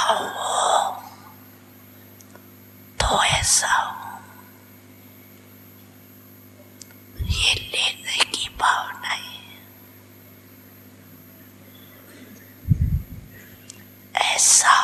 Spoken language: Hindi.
हो तो ऐसा हो, ये लेने की भावना है। ऐसा